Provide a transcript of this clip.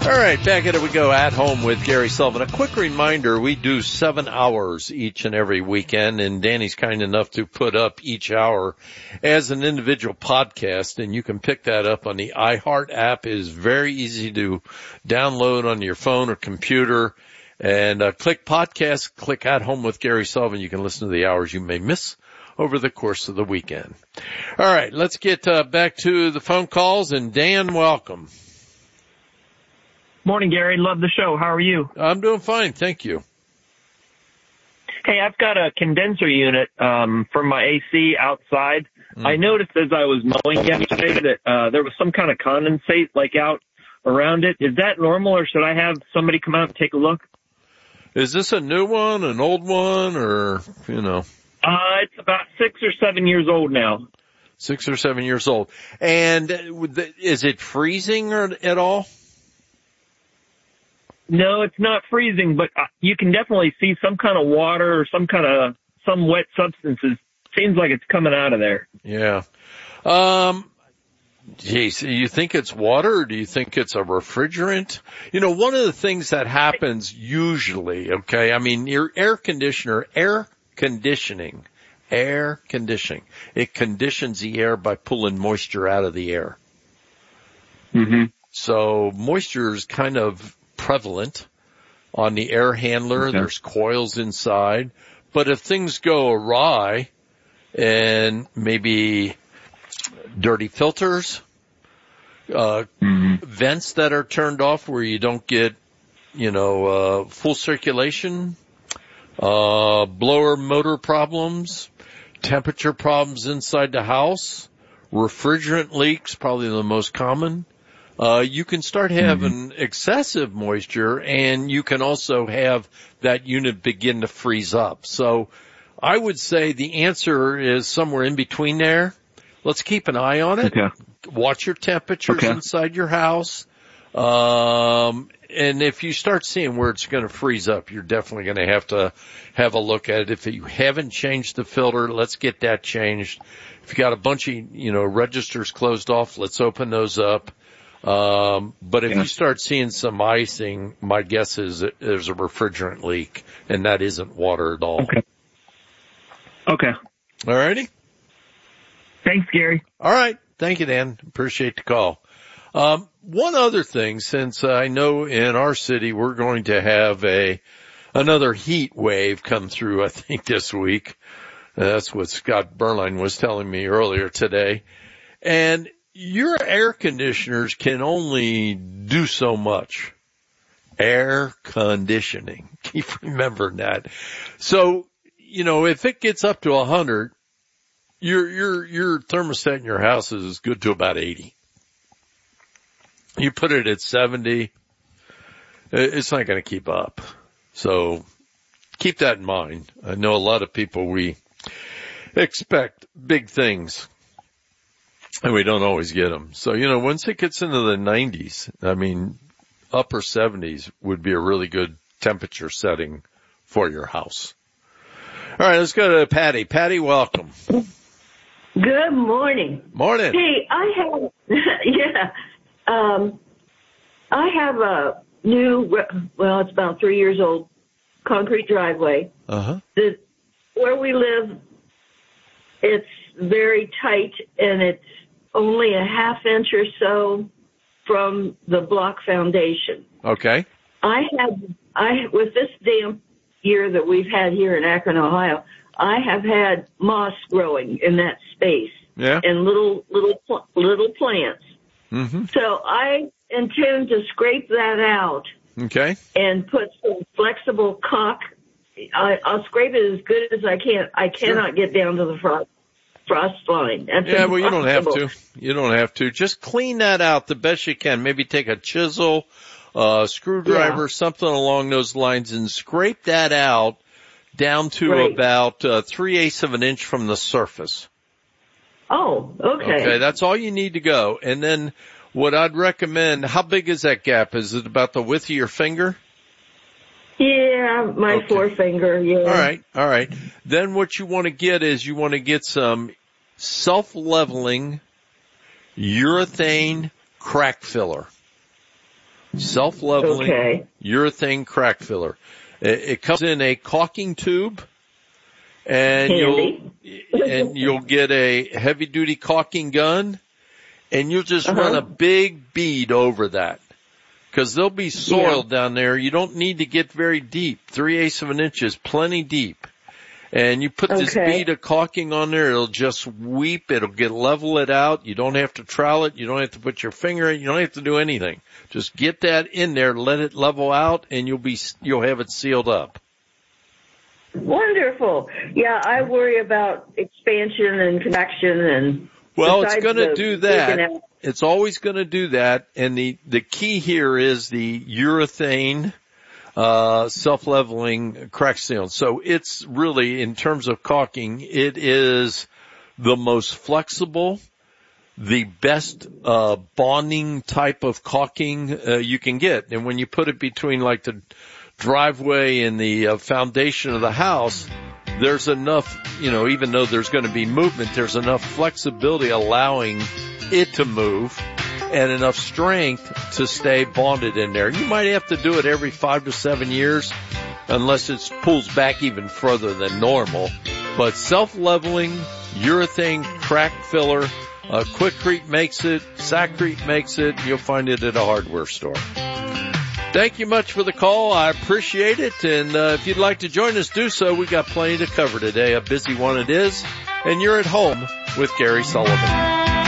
All right, back at it we go at home with Gary Sullivan. A quick reminder, we do 7 hours each and every weekend, and Danny's kind enough to put up each hour as an individual podcast, and you can pick that up on the iHeart app. It is very easy to download on your phone or computer, and click podcast, click at home with Gary Sullivan. You can listen to the hours you may miss over the course of the weekend. All right, let's get back to the phone calls, and Dan, welcome. Morning, Gary. Love the show. How are you? I'm doing fine. Thank you. Hey, I've got a condenser unit for my AC outside. I noticed as I was mowing yesterday that there was some kind of condensate out around it. Is that normal, or should I have somebody come out and take a look? Is this a new one, an old one, or, It's about 6 or 7 years old now. 6 or 7 years old. And is it freezing at all? No, it's not freezing, but you can definitely see some kind of water or some wet substances. Seems like it's coming out of there. Yeah. Geez, you think it's water, or do you think it's a refrigerant? One of the things that happens usually, okay, I mean, your air conditioning, it conditions the air by pulling moisture out of the air. Mm-hmm. So moisture is kind of prevalent on the air handler. Okay. There's coils inside. But if things go awry and maybe dirty filters, vents that are turned off where you don't get, full circulation, blower motor problems, temperature problems inside the house, refrigerant leaks, probably the most common. You can start having excessive moisture, and you can also have that unit begin to freeze up. So I would say the answer is somewhere in between there. Let's keep an eye on it. Okay. Watch your temperatures inside your house. And if you start seeing where it's going to freeze up, you're definitely going to have a look at it. If you haven't changed the filter, let's get that changed. If you got a bunch of, registers closed off, let's open those up. But if you start seeing some icing, my guess is that there's a refrigerant leak, and that isn't water at all. Okay. All righty. Thanks, Gary. All right. Thank you, Dan. Appreciate the call. One other thing, since I know in our city we're going to have another heat wave come through, I think this week. That's what Scott Berline was telling me earlier today. And your air conditioners can only do so much. Air conditioning. Keep remembering that. So, if it gets up to 100, your thermostat in your house is good to about 80. You put it at 70, it's not going to keep up. So keep that in mind. I know a lot of people, we expect big things, and we don't always get them. So, once it gets into the 90s, upper 70s would be a really good temperature setting for your house. All right, let's go to Patty. Patty, welcome. Good morning. Morning. Hey, I have a new, it's about 3 years old, concrete driveway. Uh-huh. Where we live, it's very tight, and it's only a half inch or so from the block foundation. Okay. With this damp year that we've had here in Akron, Ohio, I have had moss growing in that space. Yeah. And little plants. Mm-hmm. So I intend to scrape that out. Okay. And put some flexible caulk. I'll scrape it as good as I can. I cannot get down to the frost line. That's well, you don't have impossible. to. You don't have to. Just clean that out the best you can. Maybe take a chisel, screwdriver, something along those lines, and scrape that out down to about 3/8 of an inch from the surface. Oh, okay. Okay, that's all you need to go. And then what I'd recommend, how big is that gap? Is it about the width of your finger? Yeah, my forefinger, yeah. All right. Then what you want to get is you want to get some self-leveling urethane crack filler. self-leveling urethane crack filler. It comes in a caulking tube, and you'll get a heavy-duty caulking gun, and you'll just run a big bead over that. Because there'll be soil down there. You don't need to get very deep. 3/8 of an inch is plenty deep. And you put this bead of caulking on there, it'll just weep. It'll level it out. You don't have to trowel it. You don't have to put your finger in. You don't have to do anything. Just get that in there, let it level out, and you'll have it sealed up. Wonderful. Yeah, I worry about expansion and contraction and. Well, it's going to do that. It's always going to do that. And the key here is the urethane, self-leveling crack sealant. So it's really, in terms of caulking, it is the most flexible, the best, bonding type of caulking, you can get. And when you put it between like the driveway and the foundation of the house, there's enough, even though there's going to be movement, there's enough flexibility allowing it to move and enough strength to stay bonded in there. You might have to do it every 5 to 7 years unless it pulls back even further than normal. But self-leveling urethane crack filler, Quikrete makes it, Sakrete makes it. You'll find it at a hardware store. Thank you much for the call. I appreciate it. And if you'd like to join us, do so. We got plenty to cover today. A busy one it is. And you're at home with Gary Sullivan.